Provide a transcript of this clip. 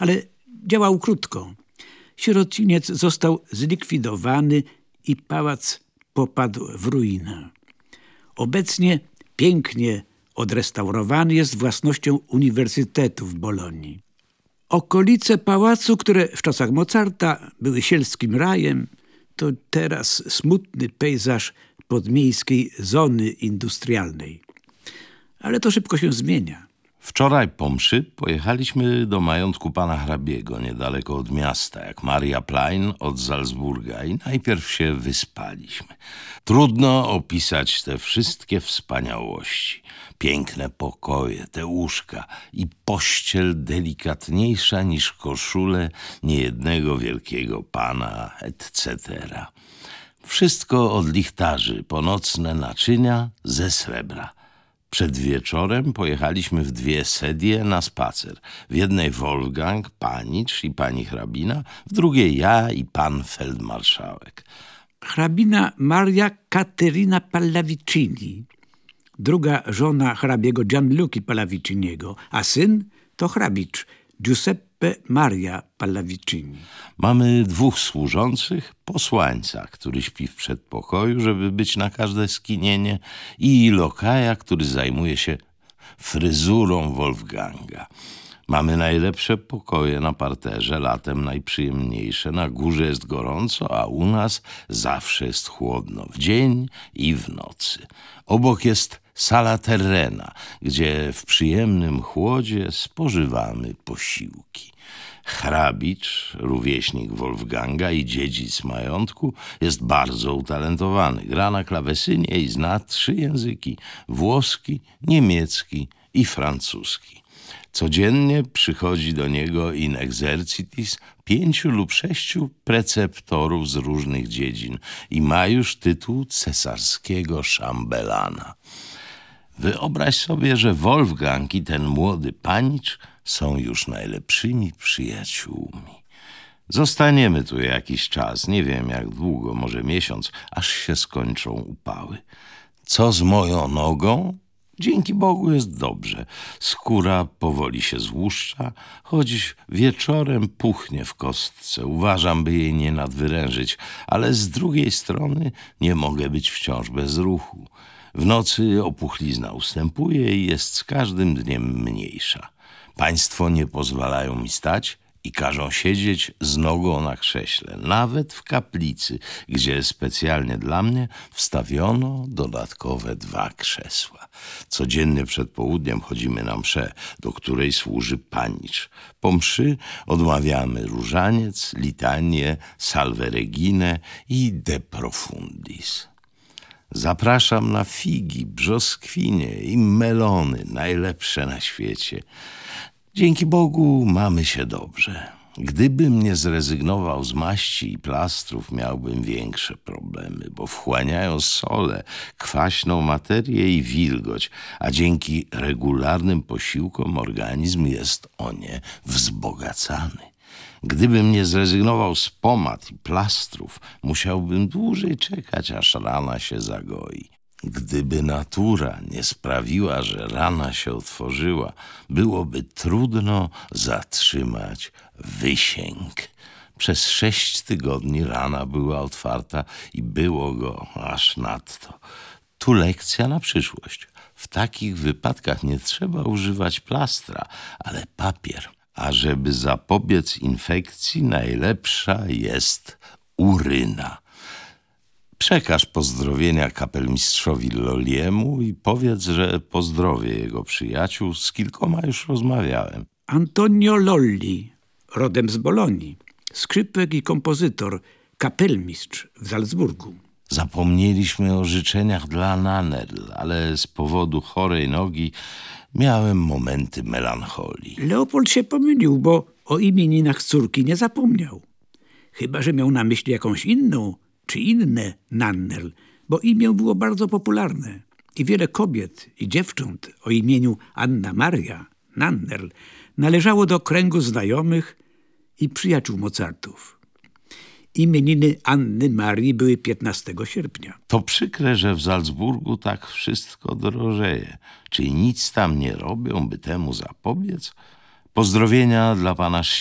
ale działał krótko. Sierociniec został zlikwidowany i pałac popadł w ruinę. Obecnie pięknie odrestaurowany jest własnością Uniwersytetu w Bolonii. Okolice pałacu, które w czasach Mozarta były sielskim rajem, to teraz smutny pejzaż podmiejskiej zony industrialnej. Ale to szybko się zmienia. Wczoraj po mszy pojechaliśmy do majątku pana hrabiego, niedaleko od miasta, jak Maria Plein od Salzburga, i najpierw się wyspaliśmy. Trudno opisać te wszystkie wspaniałości. Piękne pokoje, te łóżka i pościel delikatniejsza niż koszule niejednego wielkiego pana, etc. Wszystko od lichtarzy, ponocne naczynia ze srebra. Przed wieczorem pojechaliśmy w 2 sedie na spacer. W jednej Wolfgang, panicz i pani hrabina, w drugiej ja i pan feldmarszałek. Hrabina Maria Caterina Pallavicini, druga żona hrabiego Gianluca Pallaviciniego, a syn to hrabicz Giuseppe Maria Pallavicini. Mamy 2 służących, posłańca, który śpi w przedpokoju, żeby być na każde skinienie, i lokaja, który zajmuje się fryzurą Wolfganga. Mamy najlepsze pokoje na parterze, latem najprzyjemniejsze. Na górze jest gorąco, a u nas zawsze jest chłodno, w dzień i w nocy. Obok jest sala terrena, gdzie w przyjemnym chłodzie spożywamy posiłki. Hrabicz, rówieśnik Wolfganga i dziedzic majątku, jest bardzo utalentowany. Gra na klawesynie i zna 3 języki: włoski, niemiecki i francuski. Codziennie przychodzi do niego in exercitis 5 lub 6 preceptorów z różnych dziedzin i ma już tytuł cesarskiego szambelana. Wyobraź sobie, że Wolfgang i ten młody panicz są już najlepszymi przyjaciółmi. Zostaniemy tu jakiś czas, nie wiem jak długo, może miesiąc, aż się skończą upały. Co z moją nogą? Dzięki Bogu jest dobrze. Skóra powoli się złuszcza, choć wieczorem puchnie w kostce. Uważam, by jej nie nadwyrężyć, ale z drugiej strony nie mogę być wciąż bez ruchu. W nocy opuchlizna ustępuje i jest z każdym dniem mniejsza. Państwo nie pozwalają mi stać i każą siedzieć z nogą na krześle, nawet w kaplicy, gdzie specjalnie dla mnie wstawiono dodatkowe 2 krzesła. Codziennie przed południem chodzimy na mszę, do której służy panicz. Po mszy odmawiamy różaniec, litanię, salve regine i de profundis. Zapraszam na figi, brzoskwinie i melony, najlepsze na świecie. Dzięki Bogu mamy się dobrze. Gdybym nie zrezygnował z maści i plastrów, miałbym większe problemy, bo wchłaniają sole, kwaśną materię i wilgoć, a dzięki regularnym posiłkom organizm jest o nie wzbogacany. Gdybym nie zrezygnował z pomad i plastrów, musiałbym dłużej czekać, aż rana się zagoi. Gdyby natura nie sprawiła, że rana się otworzyła, byłoby trudno zatrzymać wysięg. Przez 6 tygodni rana była otwarta i było go aż nadto. Tu lekcja na przyszłość. W takich wypadkach nie trzeba używać plastra, ale papier. A żeby zapobiec infekcji, najlepsza jest uryna. Przekaż pozdrowienia kapelmistrzowi Lolliemu i powiedz, że pozdrowię jego przyjaciół. Z kilkoma już rozmawiałem. Antonio Lolli, rodem z Bolonii, skrzypek i kompozytor, kapelmistrz w Salzburgu. Zapomnieliśmy o życzeniach dla Nannerl, ale z powodu chorej nogi miałem momenty melancholii. Leopold się pomylił, bo o imieninach córki nie zapomniał. Chyba że miał na myśli jakąś inną czy inne Nannerl, bo imię było bardzo popularne i wiele kobiet i dziewcząt o imieniu Anna Maria, Nannerl, należało do kręgu znajomych i przyjaciół Mozartów. Imieniny Anny Marii były 15 sierpnia. To przykre, że w Salzburgu tak wszystko drożeje. Czy nic tam nie robią, by temu zapobiec? Pozdrowienia dla pana